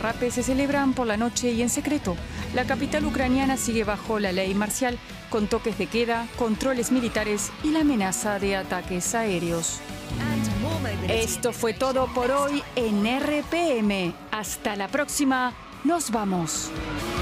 derrape se celebran por la noche y en secreto. La capital ucraniana sigue bajo la ley marcial, con toques de queda, controles militares y la amenaza de ataques aéreos. Esto fue todo por hoy en RPM. Hasta la próxima. Nos vamos.